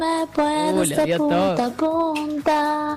Me puedo le de dio punta a punta.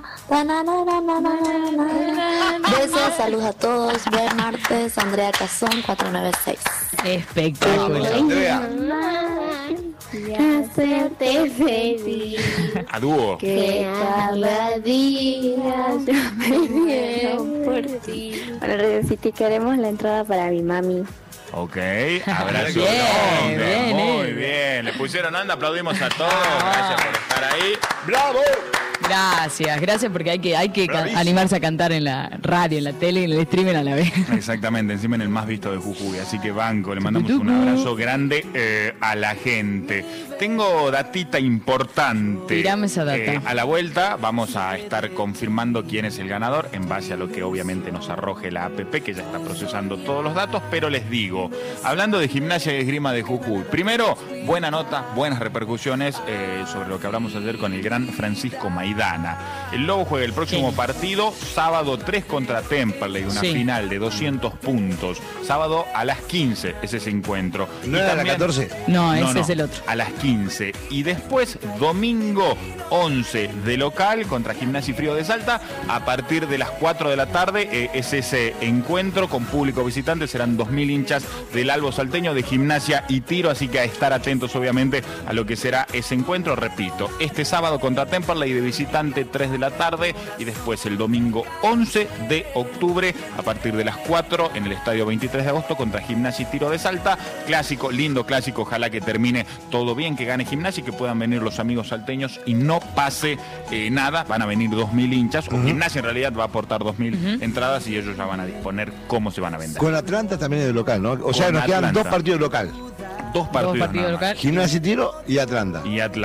Besos, saludos a todos. Buen martes, Andrea Cazón, 496. Espectacular. Andrea. Y hacerte feliz. A dúo. Que cada día yo me muero por ti. Bueno, Radio City, queremos la entrada para mi mami. Ok, abrazo Bien, grande. bien, Muy bien. Le pusieron onda, aplaudimos a todos. Gracias por estar ahí. ¡Bravo! Gracias porque hay que Bravísimo. animarse a cantar en la radio, en la tele y en el streaming a la vez. Exactamente, encima en el más visto de Jujuy. Así que banco, le mandamos un abrazo grande a la gente. Tengo datita importante. Tirame esa data. A la vuelta vamos a estar confirmando quién es el ganador en base a lo que obviamente nos arroje la APP, que ya está procesando todos los datos. Pero les digo, hablando de Gimnasia y Esgrima de Jujuy, primero, buena nota, buenas repercusiones sobre lo que hablamos ayer con el gran Francisco Maidana. El Lobo juega el próximo partido, sábado 3 contra Temperley, una final de 200 puntos. Sábado a las 15 es ese encuentro. ¿No Y era también- la 14? No, ese es el otro. A las 15. Y después, domingo 11 de local contra Gimnasia y Frío de Salta. A partir de las 4 de la tarde es ese encuentro con público visitante. Serán 2000 hinchas del Albo Salteño, de Gimnasia y Tiro. Así que a estar atentos, obviamente, a lo que será ese encuentro. Repito, este sábado contra Temperley de visitante 3 de la tarde. Y después el domingo 11 de octubre, a partir de las 4, en el estadio 23 de agosto, contra Gimnasia y Tiro de Salta. Clásico, lindo clásico. Ojalá que termine todo bien, que gane Gimnasia y que puedan venir los amigos salteños y no pase nada. Van a venir 2000 hinchas, o Gimnasia en realidad va a aportar 2000 entradas y ellos ya van a disponer cómo se van a vender. Con Atlanta también es de local, ¿no? O sea, Con nos quedan Atlanta. dos partidos local. Dos partidos partidos nada más. local. Gimnasia y Tiro y Atlanta. Y Atlanta.